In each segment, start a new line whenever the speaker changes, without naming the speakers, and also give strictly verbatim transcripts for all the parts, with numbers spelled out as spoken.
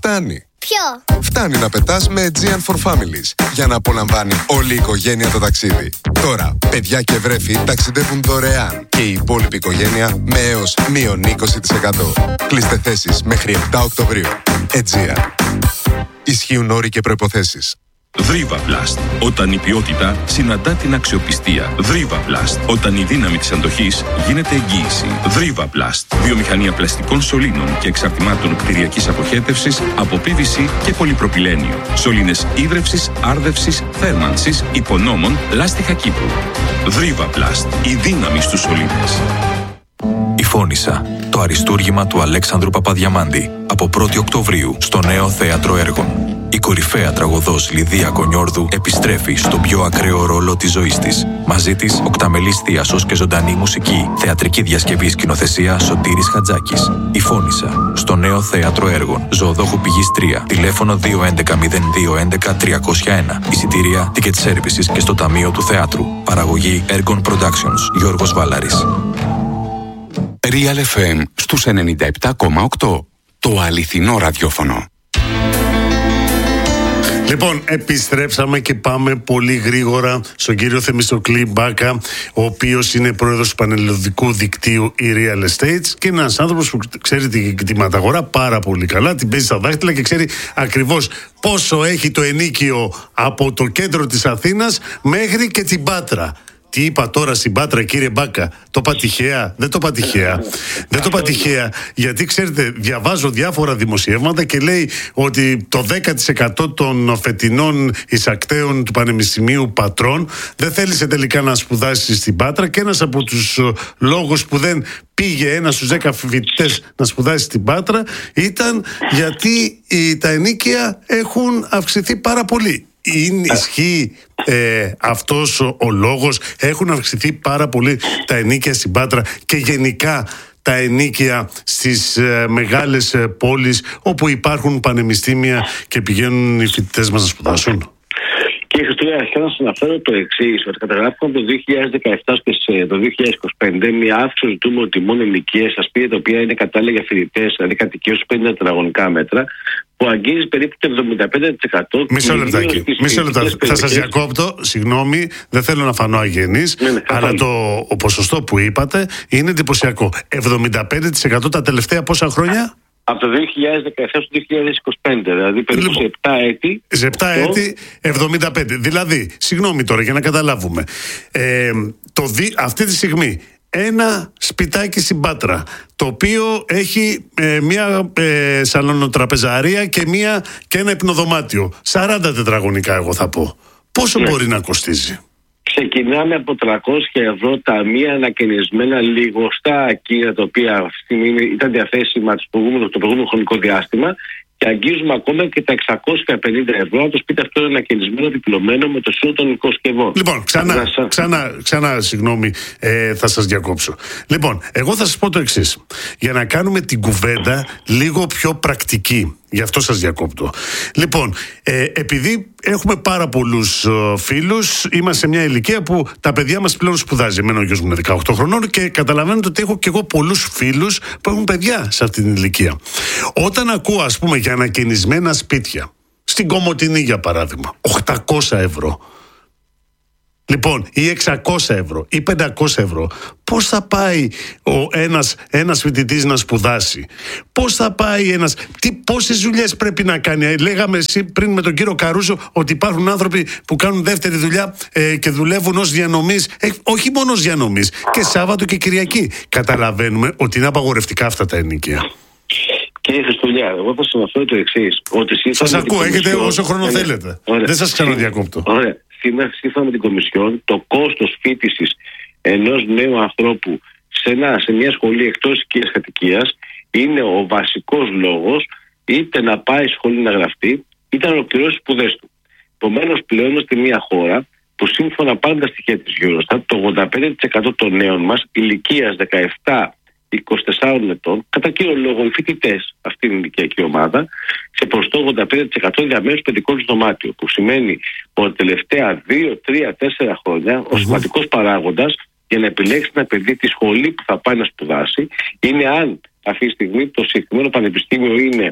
φτάνει.
Ποιο?
Φτάνει να πετάς με Aegean for Families για να απολαμβάνει όλη η οικογένεια το ταξίδι. Τώρα, παιδιά και βρέφη ταξιδεύουν δωρεάν και η υπόλοιπη οικογένεια με έως μείον είκοσι τοις εκατό. Κλείστε θέσεις μέχρι επτά Οκτωβρίου. Aegean. Ισχύουν όροι και προϋποθέσεις.
Vrivaplast. Όταν η ποιότητα συναντά την αξιοπιστία. Vrivaplast. Όταν η δύναμη της αντοχής γίνεται εγγύηση. Vrivaplast. Βιομηχανία πλαστικών σωλήνων και εξαρτημάτων κτηριακής αποχέτευσης από πι βι σι και πολυπροπυλένιο. Σωλήνες ίδρευσης, άρδευσης, θέρμανσης, υπονόμων, λάστιχα Κύπρου. Vrivaplast. Η δύναμη στους σωλήνες.
Η Φώνισσα. Το αριστούργημα του Αλέξανδρου Παπαδιαμάντη. Από πρώτη Οκτωβρίου στο νέο Θέατρο Έργων. Η κορυφαία τραγωδός Λιδία Κονιόρδου επιστρέφει στον πιο ακραίο ρόλο της ζωής της. Μαζί της, οκταμελής θίασος και ζωντανή μουσική. Θεατρική διασκευή σκηνοθεσία Σωτήρης Χατζάκης. Η Φώνισσα. Στο νέο Θέατρο Έργων. Ζωοδόχου Πηγής τρία. Τηλέφωνο δύο έντεκα μηδέν δύο έντεκα τριακόσια ένα. Εισιτήρια, ticket services και στο Ταμείο του Θεάτρου. Παραγωγή Ergon Productions. Γιώργος Βάλαρης.
Real εφ εμ στους ενενήντα επτά κόμμα οκτώ. Το αληθινό ραδιόφωνο.
Λοιπόν, επιστρέψαμε και πάμε πολύ γρήγορα στον κύριο Θεμιστοκλή Μπάκα, ο οποίος είναι πρόεδρος του πανελλαδικού δικτύου η Real Estates και είναι ένας άνθρωπος που ξέρει την κτηματαγορά πάρα πολύ καλά, την παίζει στα δάχτυλα και ξέρει ακριβώς πόσο έχει το ενοίκιο από το κέντρο της Αθήνας μέχρι και την Πάτρα. Τι είπα τώρα στην Πάτρα, κύριε Μπάκα? Το είπα τυχαία? Δεν το είπα τυχαία. Δεν το είπα τυχαία, γιατί ξέρετε, διαβάζω διάφορα δημοσιεύματα και λέει ότι το δέκα τοις εκατό των φετινών εισακτέων του Πανεπιστημίου Πατρών δεν θέλησε τελικά να σπουδάσει στην Πάτρα, και ένας από τους λόγους που δεν πήγε ένας στους δέκα φοιτητές να σπουδάσει στην Πάτρα ήταν γιατί τα ενοίκια έχουν αυξηθεί πάρα πολύ. Είναι, ισχύει ε, αυτός ο, ο λόγος? Έχουν αυξηθεί πάρα πολύ τα ενοίκια στην Πάτρα και γενικά τα ενοίκια στις ε, μεγάλες ε, πόλεις όπου υπάρχουν πανεπιστήμια και πηγαίνουν οι φοιτητές μας να σπουδάσουν?
Κύριε Χριστούλια, θέλω να σας αναφέρω το εξής, ότι καταγράφουμε από το δύο χιλιάδες δεκαεπτά και το δύο χιλιάδες είκοσι πέντε μια αύξηση του τιμών τιμών ενοικίες στα σπίτια τα οποία είναι κατάλληλα για φοιτητές, δηλαδή κατοικίες πενήντα τετραγωνικά μέτρα, που αγγίζει περίπου το εβδομήντα πέντε τοις εκατό.
Μισό λεπτάκι. Μισό λεπτάκι. Θα σας διακόπτω. Συγγνώμη, δεν θέλω να φανώ αγενής, ναι, ναι, αλλά το ο ποσοστό που είπατε είναι εντυπωσιακό. εβδομήντα πέντε τοις εκατό τα τελευταία πόσα χρόνια?
Από το δύο χιλιάδες δεκαεπτά στο δύο χιλιάδες είκοσι πέντε, δηλαδή περίπου λοιπόν, σε επτά έτη.
Σε επτά το... έτη εβδομήντα πέντε. Δηλαδή, συγγνώμη τώρα για να καταλάβουμε. Ε, το δι... Αυτή τη στιγμή ένα σπιτάκι στην Πάτρα, το οποίο έχει ε, μια ε, σαλονοτραπεζαρία και, μια, και ένα υπνοδωμάτιο, σαράντα τετραγωνικά εγώ θα πω, πόσο ναι. μπορεί να κοστίζει?
Ξεκινάμε από τριακόσια ευρώ τα μία ανακαινισμένα λιγοστά ακίνητα, τα οποία αυτή τη στιγμή ήταν διαθέσιμα το προηγούμενο χρονικό διάστημα, και αγγίζουμε ακόμα και τα εξακόσια πενήντα ευρώ αν το σπίτι αυτό είναι ανακαινισμένο, διπλωμένο με το σύνολο των οικοσκευών.
Λοιπόν, ξανά, ξανά, ξανά συγγνώμη, ε, θα σας διακόψω. Λοιπόν, εγώ θα σας πω το εξής, για να κάνουμε την κουβέντα λίγο πιο πρακτική. Γι' αυτό σας διακόπτω. Λοιπόν, ε, επειδή έχουμε πάρα πολλούς ε, φίλους, είμαστε σε μια ηλικία που τα παιδιά μας πλέον σπουδάζει. Εμένα ο γιος μου είναι δεκαοκτώ χρονών και καταλαβαίνετε ότι έχω και εγώ πολλούς φίλους που έχουν παιδιά σε αυτή την ηλικία. Όταν ακούω, ας πούμε, για ανακαινισμένα σπίτια, στην Κομοτηνή για παράδειγμα, οκτακόσια ευρώ, λοιπόν, ή εξακόσια ευρώ ή πεντακόσια ευρώ, πώς θα πάει ο ένας, ένας φοιτητής να σπουδάσει? Πώς θα πάει ένας... Τι, πόσες δουλειές πρέπει να κάνει? Λέγαμε εσύ πριν με τον κύριο Καρούζο ότι υπάρχουν άνθρωποι που κάνουν δεύτερη δουλειά ε, και δουλεύουν ως διανομής, ε, όχι μόνο ως διανομής, και Σάββατο και Κυριακή. Καταλαβαίνουμε ότι είναι απαγορευτικά αυτά τα ενοίκια.
Κύριε Χριστούλια, εγώ θα σας αναφέρω το εξής.
Σας ακούω, έχετε όσο χρόνο ναι, θέλετε. Ωραία. Δεν σας ξαναδιακόπτω.
Ωραία. Σήμερα, σύμφωνα με την Κομισιόν, το κόστος φοίτησης ενός νέου ανθρώπου σε, ένα, σε μια σχολή εκτός οικίας κατοικίας είναι ο βασικός λόγος είτε να πάει σχολή να γραφτεί είτε να ολοκληρώσει τις σπουδές του. Επομένως, πλέον είμαστε μια χώρα που σύμφωνα πάντα στα στοιχεία της Eurostat, το ογδόντα πέντε τοις εκατό των νέων μας ηλικίας δεκαεπτά είκοσι τεσσάρων ετών, κατά κύριο λόγο οι φοιτητές, αυτή είναι η ηλικιακή ομάδα, σε ποσοστό ογδόντα πέντε τοις εκατό διαμένουν στο παιδικό του δωμάτιο. Που σημαίνει ότι τα τελευταία δύο, τρία, τέσσερα χρόνια ο σημαντικός παράγοντας για να επιλέξει ένα παιδί τη σχολή που θα πάει να σπουδάσει είναι αν αυτή τη στιγμή το συγκεκριμένο πανεπιστήμιο είναι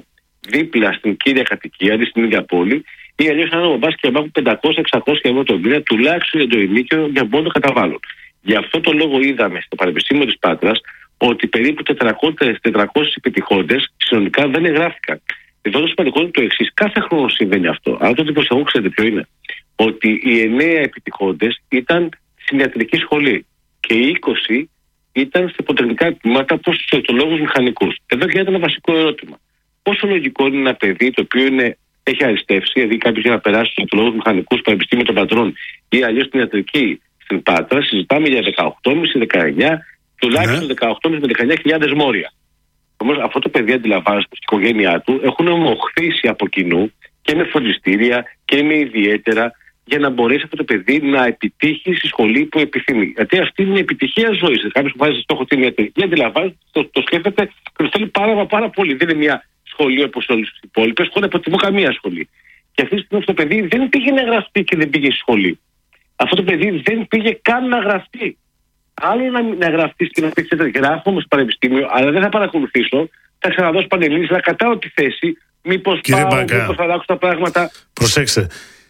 δίπλα στην κύρια κατοικία, δηλαδή στην ίδια πόλη, ή αλλιώς αν ο μπαμπάς και η μαμά έχουν πεντακόσια με εξακόσια ευρώ το μήνα, τουλάχιστον για το ενίκιο για πόντο καταβάλουν. Γι' αυτό το λόγο είδαμε στο Πανεπιστήμιο της Πάτρας ότι περίπου τετρακόσιοι επιτυχώντες συνολικά δεν εγγράφηκαν. Εδώ το σημαντικό είναι το εξής: κάθε χρόνο συμβαίνει αυτό. Αλλά το εντυπωσιακό, ξέρετε ποιο είναι? Ότι οι εννέα επιτυχώντες ήταν στην ιατρική σχολή και οι είκοσι ήταν σε υποτεχνικά τμήματα προς τους ορθολόγους μηχανικούς. Εδώ γίνεται ένα βασικό ερώτημα. Πόσο λογικό είναι ένα παιδί το οποίο είναι, έχει αριστεύσει, δηλαδή κάποιος για να περάσει στους ορθολόγους μηχανικούς, Πανεπιστήμιο των Πατρών ή αλλιώς στην ιατρική στην Πάτρα, συζητάμε για δεκαοκτώ και μισό δεκαεννέα, τουλάχιστον ναι. δεκαοκτώ με δεκαεννέα χιλιάδες μόρια. Όμως αυτό το παιδί αντιλαμβάνεται στην οικογένειά του έχουν ομοχθήσει από κοινού και με φροντιστήρια και με ιδιαίτερα για να μπορέσει αυτό το παιδί να επιτύχει στη σχολή που επιθυμεί. Γιατί αυτή είναι η επιτυχία ζωής. Κάποιος που βάζει στόχο την ιατρική αντιλαμβάνεται, το, το σκέφτεται και το θέλει πάρα, πάρα πολύ. Δεν είναι μια σχολή όπως όλες τις υπόλοιπες, χωρίς να προτιμώ καμία σχολή. Και αυτή τη στιγμή αυτό το παιδί δεν πήγε να γραφτεί και δεν πήγε στη σχολή. Αυτό το παιδί δεν πήγε καν να γραφτεί. Άλλο να, να γραφτεί και να πει: γράφω όμως στο πανεπιστήμιο, αλλά δεν θα παρακολουθήσω. Θα ξαναδώσω πανελλήνιες, θα κατάω τη θέση. Μήπως πάω, μήπως θα αλλάξω τα πράγματα.
Προσέξτε.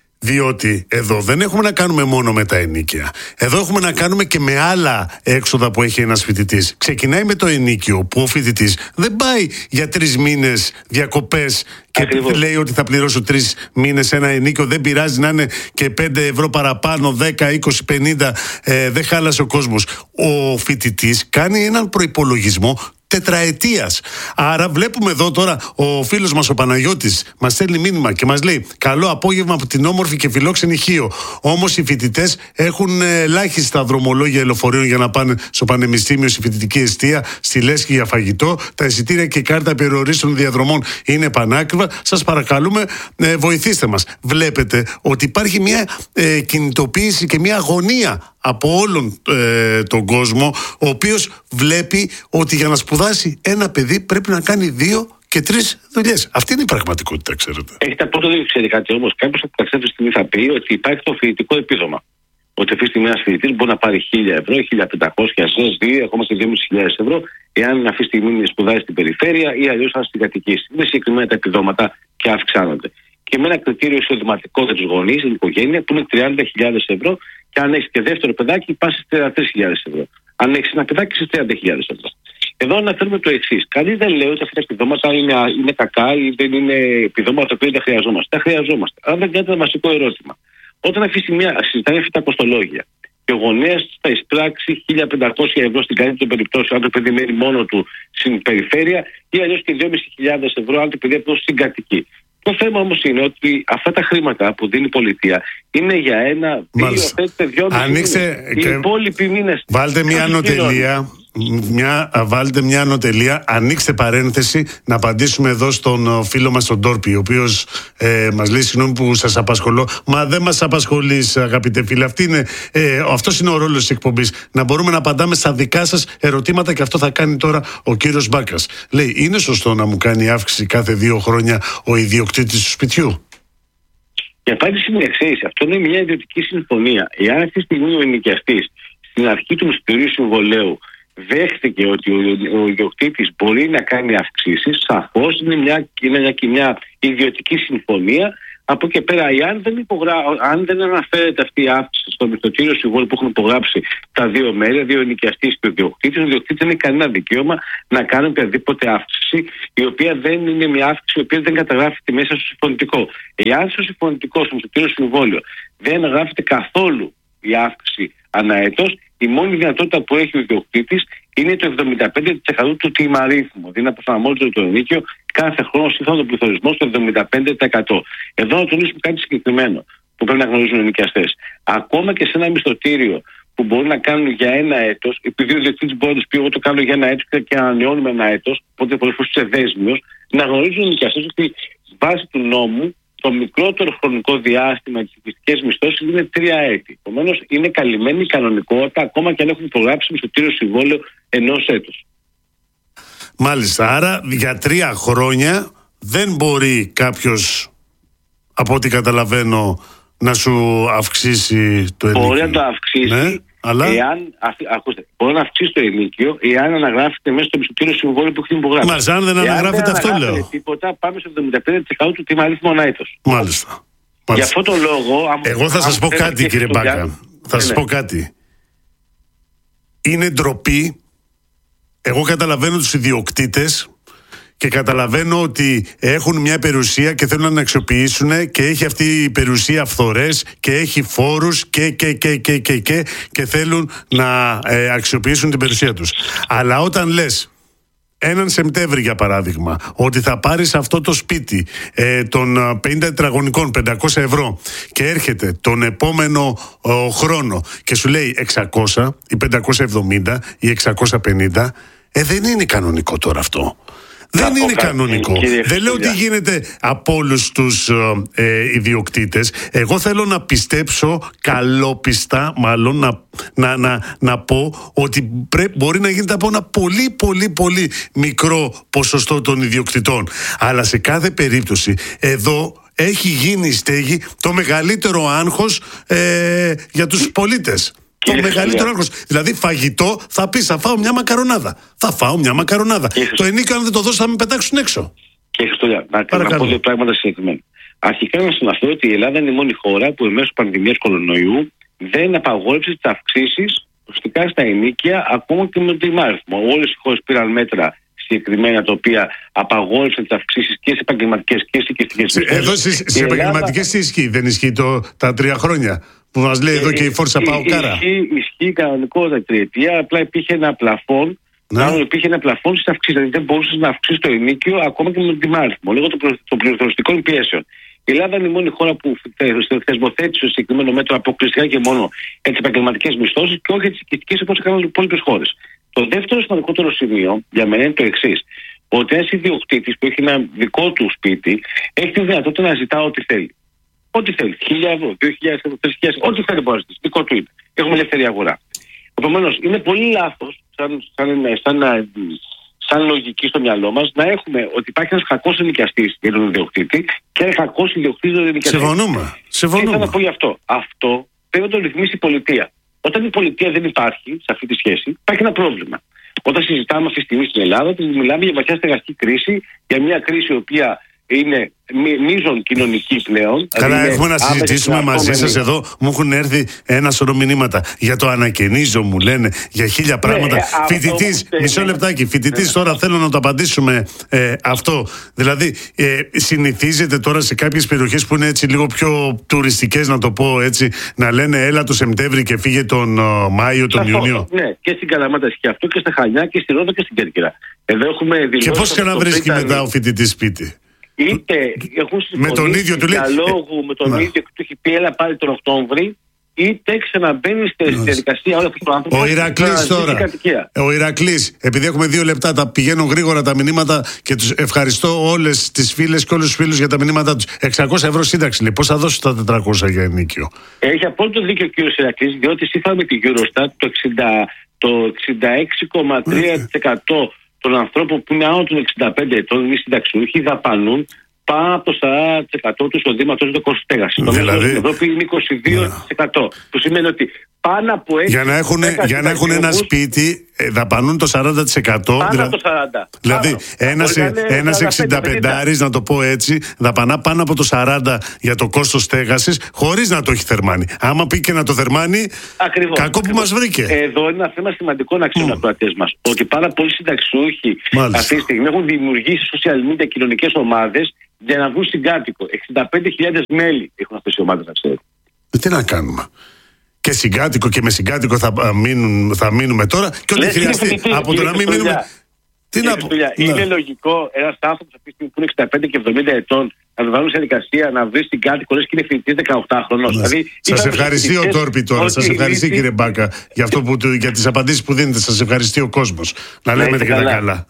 Διότι εδώ δεν έχουμε να κάνουμε μόνο με τα ενίκια. Εδώ έχουμε να κάνουμε και με άλλα έξοδα που έχει ένας φοιτητής. Ξεκινάει με το ενίκιο που ο φοιτητής δεν πάει για τρεις μήνες διακοπές και ακριβώς λέει ότι θα πληρώσω τρεις μήνες ένα ενίκιο. Δεν πειράζει να είναι και πέντε ευρώ παραπάνω, δέκα, είκοσι, πενήντα. Ε, δεν χάλασε ο κόσμος. Ο φοιτητής κάνει έναν προϋπολογισμό τετραετίας. Άρα βλέπουμε εδώ τώρα ο φίλος μας ο Παναγιώτης μας στέλνει μήνυμα και μας λέει: καλό απόγευμα από την όμορφη και φιλόξενη Χίο. Όμως οι φοιτητές έχουν ελάχιστα δρομολόγια λεωφορείων για να πάνε στο πανεπιστήμιο, στη φοιτητική εστία, στη Λέσχη για φαγητό. Τα εισιτήρια και η κάρτα περιορίστων διαδρομών είναι πανάκριβα. Σας παρακαλούμε, ε, βοηθήστε μας. Βλέπετε ότι υπάρχει μια ε, κινητοποίηση και μια αγωνία από όλον ε, τον κόσμο, ο οποίος βλέπει ότι για να σπουδάσει ένα παιδί πρέπει να κάνει δύο και τρεις δουλειές. Αυτή είναι η πραγματικότητα, ξέρετε.
Έχετε από το ξέρετε κάτι όμως. Κάποιος από αυτή τη στιγμή θα πει ότι υπάρχει το φοιτητικό επίδομα. Ότι αυτή τη στιγμή ένας φοιτητής μπορεί να πάρει χίλια ευρώ, χίλια πεντακόσια, δύο, ακόμα και δύο χιλιάδες ευρώ, εάν αυτή τη στιγμή σπουδάζει στην περιφέρεια ή αλλιώς αν στην κατοικήσει. Είναι συγκεκριμένα τα επιδόματα και αυξάνονται. Και με ένα κριτήριο εισοδηματικό για τους γονείς, την οικογένεια, που είναι τριάντα χιλιάδες ευρώ, και αν έχεις και δεύτερο παιδάκι, πας στις τριάντα τρεις χιλιάδες ευρώ. Αν έχεις ένα παιδάκι, στις τριάντα χιλιάδες ευρώ. Εδώ αναφέρουμε το εξής: κανείς δεν λέει ότι αυτά τα επιδόματα είναι, είναι κακά ή δεν είναι επιδόματα τα οποία δεν χρειαζόμαστε. Τα χρειαζόμαστε. Αλλά δεν κάνετε ένα βασικό ερώτημα. Όταν αυτή τη στιγμή συζητάνε αυτά τα κοστολόγια και ο γονέας θα εισπράξει χίλια πεντακόσια ευρώ στην καλύτερη των περιπτώσεων, αν το παιδί μένει μόνο του στην περιφέρεια, ή αλλιώς και δυόμισι χιλιάδες ευρώ, αν το παιδί αυτό συγκατοικεί. Το θέμα όμως είναι ότι αυτά τα χρήματα που δίνει η πολιτεία είναι για ένα, δύο, πέντε, δυόμισι μήνες. Οι υπόλοιποι μήνες.
Βάλτε μια ανωτελεία. Μια, βάλτε μια ανωτελεία, ανοίξτε παρένθεση, να απαντήσουμε εδώ στον φίλο μας τον Τόρπη, ο οποίος ε, μας λέει: συγγνώμη που σας απασχολώ. Μα δεν μας απασχολείς, αγαπητέ φίλε. Αυτή είναι, ε, αυτός είναι ο ρόλος της εκπομπής. Να μπορούμε να απαντάμε στα δικά σας ερωτήματα, και αυτό θα κάνει τώρα ο κύριος Μπάκας. Λέει: είναι σωστό να μου κάνει αύξηση κάθε δύο χρόνια ο ιδιοκτήτης του σπιτιού?
Η απάντηση είναι εξής: αυτό είναι μια ιδιωτική συμφωνία. Εάν αυτή τη στιγμή ο ενοικιαστής στην αρχή του μισθωτηρίου συμβολέου δέχτηκε ότι ο, ο ιδιοκτήτης μπορεί να κάνει αυξήσεις, σαφώς είναι μια, είναι μια, μια ιδιωτική συμφωνία. Από εκεί πέρα, αν δεν, υπογρα... αν δεν αναφέρεται αυτή η αύξηση στο μισθωτήριο συμβόλαιο που έχουν υπογράψει τα δύο μέρη, δύο ενοικιαστής και ο ιδιοκτήτης, ο ιδιοκτήτης δεν έχει κανένα δικαίωμα να κάνει οποιαδήποτε αύξηση, η οποία δεν είναι μια αύξηση η οποία δεν καταγράφεται μέσα στο συμφωνητικό. Εάν στο συμφωνητικό, στο μισθωτήριο συμβόλαιο, δεν γράφεται καθόλου η αύξηση ανά έτος, η μόνη δυνατότητα που έχει ο ιδιοκτήτης είναι το εβδομήντα πέντε τοις εκατό του τιμαρίθμου. Δηλαδή να προσαρμόζεται το ενίκιο κάθε χρόνο σύμφωνα με τον πληθωρισμό στο εβδομήντα πέντε τοις εκατό. Εδώ να τονίσουμε κάτι συγκεκριμένο που πρέπει να γνωρίζουν οι ενοικιαστές. Ακόμα και σε ένα μισθωτήριο που μπορεί να κάνουν για ένα έτος, επειδή ο ιδιοκτήτης μπορεί να του πει: εγώ το κάνω για ένα έτος και ανανεώνουμε ένα έτος, οπότε πολλές φορές είσαι δέσμιος, να γνωρίζουν οι ενοικιαστές ότι βάσει του νόμου το μικρότερο χρονικό διάστημα της οικιστικές μισθώσεις είναι τρία έτη. Επομένως, είναι καλυμμένη η κανονικότητα, ακόμα και αν έχουν υπογράψει μισθωτήριο συμβόλαιο ενός έτους.
Μάλιστα. Άρα, για τρία χρόνια δεν μπορεί κάποιος, από ό,τι καταλαβαίνω, να σου αυξήσει το ενίκιο.
Μπορεί να το αυξήσει. Ναι.
Αλλά...
Εάν, ακούστε, μπορεί να αυξήσει το ενίκιο εάν αναγράφεται μέσα στο μισθωτήριο συμβόλαιο που έχει υπογράψει.
Μα αν δεν αναγράφεται αυτό, λέω. Αν
τίποτα, πάμε στο εβδομήντα πέντε τοις εκατό του τιμαριθμού ανά έτος.
Μάλιστα.
Για αυτόν τον λόγο.
Εγώ θα σας πω κάτι, κύριε Μπάκα. Θα σας πω κάτι. Είναι ντροπή. Εγώ καταλαβαίνω τους ιδιοκτήτες και καταλαβαίνω ότι έχουν μια περιουσία και θέλουν να την αξιοποιήσουν και έχει αυτή η περιουσία φθορές και έχει φόρους και και και και και και, και θέλουν να ε, αξιοποιήσουν την περιουσία τους. Αλλά όταν λες έναν Σεπτέμβρη για παράδειγμα ότι θα πάρεις αυτό το σπίτι ε, των πενήντα τετραγωνικών πεντακόσια ευρώ και έρχεται τον επόμενο ο, χρόνο και σου λέει εξακόσια ή πεντακόσια εβδομήντα ή εξακόσια πενήντα, ε, δεν είναι κανονικό τώρα αυτό. Δεν είναι κανονικό. Δεν λέω ότι γίνεται από όλους τους ε, ιδιοκτήτες. Εγώ θέλω να πιστέψω, καλόπιστα μάλλον, να, να, να, να πω ότι πρέ, μπορεί να γίνεται από ένα πολύ πολύ πολύ μικρό ποσοστό των ιδιοκτητών. Αλλά σε κάθε περίπτωση εδώ έχει γίνει η στέγη το μεγαλύτερο άγχος ε, για τους πολίτες. Το μεγαλύτερο άγχος. Δηλαδή φαγητό θα πεις θα φάω μια μακαρονάδα. Θα φάω μια μακαρονάδα. Το ενίκιο αν δεν το δώσω θα με πετάξουν έξω.
Και Χριστόλια, να, να πω δύο πράγματα συγκεκριμένα. Αρχικά να συναθώ ότι η Ελλάδα είναι η μόνη χώρα που μέσω πανδημίας κορονοϊού δεν απαγόρευσε τις αυξήσεις ουσιαστικά στα ενίκια ακόμα και με τον τιμάριθμο. Όλες οι χώρες πήραν μέτρα συγκεκριμένα τα οποία απαγόρευσαν τις αυξήσεις και σε επαγγελματικές και σε οικιστικές μισθώσεις.
Εδώ στις επαγγελματικές τι ισχύει, δεν ισχύει το, τα τρία χρόνια που μας λέει εδώ και η Φόρσα Παοκάρα.
Ισχύει, ισχύει κανονικότητα τριετία, απλά υπήρχε ένα πλαφόν. Μάλλον υπήρχε ένα πλαφόν στις αυξήσεις. Δηλαδή δεν μπορούσε να αυξήσει το ενίκιο ακόμα και με τον τιμάριθμο. Λέγω των πληροφοριστικών πιέσεων. Η Ελλάδα είναι η μόνη χώρα που θεσμοθέτησε το συγκεκριμένο μέτρο αποκλειστικά και μόνο για τις επαγγελματικές μισθώσεις και όχι για τις οικιστικές όπως έκαναν οι υπόλοιπες χώρες. Το δεύτερο σημαντικότερο σημείο για μένα είναι το εξής. Ότι ένας ιδιοκτήτης που έχει ένα δικό του σπίτι έχει τη δυνατότητα να ζητά ό,τι θέλει. Ό,τι θέλει. χίλια ευρώ, δύο χιλιάδες ευρώ, τρεις χιλιάδες, ό,τι θέλει μπορεί να ζητήσει. Δικό του είναι. Έχουμε ελεύθερη αγορά. Επομένως, είναι πολύ λάθος, σαν, σαν, σαν, σαν, σαν λογική στο μυαλό μας, να έχουμε ότι υπάρχει ένας κακός ενοικιαστής για τον ιδιοκτήτη και ένας κακός ιδιοκτήτης για τον ενοικιαστή.
Συμφωνούμε.
Συμφωνούμε. Τι θα να πω γι' αυτό. Αυτό πρέπει να το ρυθμίσει η πολιτεία. Όταν η πολιτεία δεν υπάρχει σε αυτή τη σχέση, υπάρχει ένα πρόβλημα. Όταν συζητάμε αυτή τη στιγμή στην Ελλάδα, μιλάμε για βαθιά στεγαστική κρίση, για μια κρίση η οποία είναι μείζον κοινωνική πλέον.
Καλά, δηλαδή έχουμε να συζητήσουμε μαζί σας εδώ. Μου έχουν έρθει ένα σωρό μηνύματα για το ανακαινίζω, μου λένε, για χίλια πράγματα. Ναι, φοιτητής, ναι, μισό λεπτάκι, φοιτητής, ναι. Τώρα θέλω να το απαντήσουμε ε, αυτό. Δηλαδή, ε, συνηθίζεται τώρα σε κάποιες περιοχές που είναι έτσι λίγο πιο τουριστικές, να το πω έτσι, να λένε έλα το Σεπτέμβρη και φύγε τον uh, Μάιο, τον αυτό, Ιουνίο.
Ναι, και στην Καλαμάτα και αυτό και στα Χανιά και στη Ρόδο και στην Κέρκυρα. Εδώ έχουμε δηλώσει.
Και πώς και να βρίσκει μετά ο φοιτητής σπίτι.
Είτε έχουν συμφωνήσει διαλόγου με τον ίδιο και του έχει πει έλα πάλι τον Οκτώβρη, είτε ξαναμπαίνει στη διαδικασία όλα του άνθρωπου.
Ο Ηρακλής τώρα. Ο Ηρακλής, επειδή έχουμε δύο λεπτά, τα πηγαίνουν γρήγορα τα μηνύματα και τους ευχαριστώ όλες τις φίλες και όλους τους φίλους για τα μηνύματα τους. εξακόσια ευρώ σύνταξη, λέει. Πώς θα δώσω τα τετρακόσια για ενίκιο?
Έχει απόλυτο δίκιο ο κύριος Ηρακλής, διότι σύμφωνα με την Eurostat το εξήντα έξι κόμμα τρία τοις εκατό των ανθρώπων που είναι άνω των εξήντα πέντε ετών ή συνταξιούχοι δαπανούν πάνω από το σαράντα τοις εκατό του εισοδήματος του κόστος στέγασης.
Δηλαδή,
στην Ευρώπη είναι είκοσι δύο τοις εκατό. Που σημαίνει ότι πάνω από έξι.
Για να έχουν, για να έχουν ένα σπίτι, ε, δαπανούν το σαράντα τοις εκατό.
Πάνω
δηλαδή,
από το σαράντα.
Δηλαδή, ένας εξηνταπεντάρης, να το πω έτσι, δαπανά πάνω από το σαράντα για το κόστος στέγασης, χωρίς να το έχει θερμάνει. Άμα πει και να το θερμάνει,
ακριβώς,
κακό που μας βρήκε.
Εδώ είναι ένα θέμα σημαντικό να ξέρουν οι ακροατές μας. Ότι πάρα πολλοί συνταξιούχοι αυτή τη στιγμή έχουν δημιουργήσει social media κοινωνικές ομάδες για να βγουν συγκάτοικο. εξήντα πέντε χιλιάδες μέλη έχουν αυτές οι ομάδες, να ξέρετε.
Τι να κάνουμε. Και συγκάτοικο και με συγκάτοικο θα, μείνουν, θα μείνουμε τώρα και ό,τι χρειαστεί. Από το να μην μείνουμε. Τι να πω.
Είναι λογικό ένας άνθρωπος αυτή τη στιγμή που είναι εξήντα πέντε και εβδομήντα ετών να το βάλουν σε δικασία να βρει συγκάτοικο λες και είναι φοιτητής δεκαοκτάχρονος. Δηλαδή,
σας ευχαριστεί ο Τόρπι τώρα. Σας ευχαριστεί κύριε Μπάκα για, αυτό που, για τις απαντήσεις που δίνετε. Σας ευχαριστεί ο κόσμος. Να λέμε και τα καλά.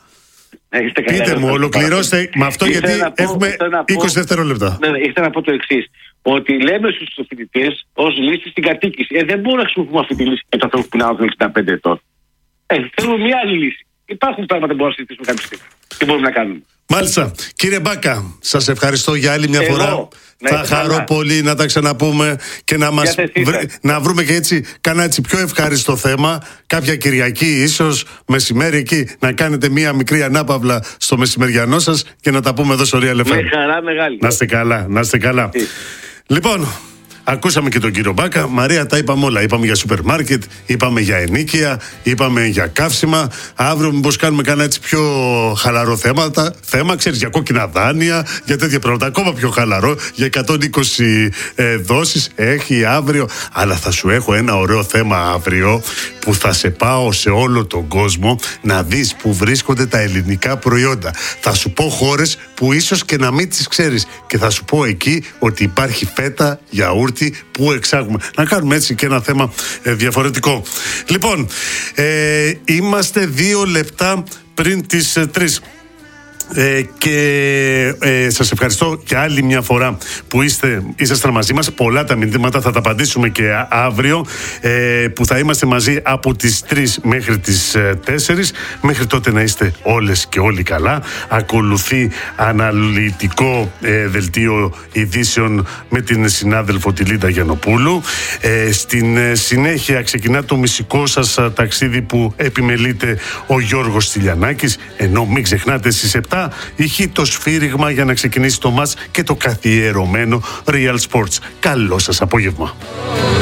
Πείτε μου, ολοκληρώστε με αυτό γιατί έχουμε είκοσι δευτερόλεπτα.
Ναι, ήθελα να πω το εξής. Ότι λέμε στους φοιτητές ως λύση στην κατοίκηση. Ε, δεν μπορούμε να χρησιμοποιούμε αυτή τη λύση για τους ανθρώπους που είναι άνω των εξήντα πέντε ετών. Ε, θέλουμε μια άλλη λύση. υπάρχουν πράγματα που μπορούμε να συζητήσουμε κάποια στιγμή. Τι μπορούμε να κάνουμε.
Μάλιστα. Κύριε Μπάκα, σας ευχαριστώ για άλλη μια
Εγώ,
φορά. Θα χαρώ καλά. πολύ να τα ξαναπούμε και να, μας βρε... να βρούμε και έτσι κάνα έτσι πιο ευχάριστο θέμα. Κάποια Κυριακή, ίσως μεσημέρι εκεί, να κάνετε μία μικρή ανάπαυλα στο μεσημεριανό σας και να τα πούμε εδώ στο Real εφ εμ.
Με χαρά μεγάλη.
Να είστε καλά, να είστε καλά. Τι. Λοιπόν, ακούσαμε και τον κύριο Μπάκα. Μαρία, τα είπαμε όλα. Είπαμε για σούπερ μάρκετ, είπαμε για ενοίκια, είπαμε για καύσιμα. Αύριο, μήπως κάνουμε κανένα έτσι πιο χαλαρό θέματα. Θέμα, ξέρεις, για κόκκινα δάνεια, για τέτοια πράγματα. Ακόμα πιο χαλαρό, για εκατόν είκοσι ε, δόσεις. Έχει αύριο. Αλλά θα σου έχω ένα ωραίο θέμα αύριο που θα σε πάω σε όλο τον κόσμο να δεις που βρίσκονται τα ελληνικά προϊόντα. Θα σου πω χώρες που ίσως και να μην τις ξέρεις. Και θα σου πω εκεί ότι υπάρχει φέτα, γιαούρτι που εξάγουμε. Να κάνουμε έτσι και ένα θέμα ε, διαφορετικό. Λοιπόν, ε, είμαστε δύο λεπτά πριν τις ε, τρεις. Ε, και ε, σας ευχαριστώ για άλλη μια φορά που είστε, ήσασταν μαζί μας. Πολλά τα μηνύματα, θα τα απαντήσουμε και αύριο, ε, που θα είμαστε μαζί από τις τρεις μέχρι τις ε, τέσσερις. Μέχρι τότε να είστε όλες και όλοι καλά. Ακολουθεί αναλυτικό ε, δελτίο ειδήσεων με την συνάδελφο τη Λίντα Γιαννοπούλου. ε, Στην ε, συνέχεια ξεκινά το μυστικό σας α, ταξίδι που επιμελείται ο Γιώργος Στυλιανάκης. Ενώ μην ξεχνάτε στις επτά ηχεί το σφύριγμα για να ξεκινήσει το μάτς και το καθιερωμένο Real Sports. Καλό σας απόγευμα.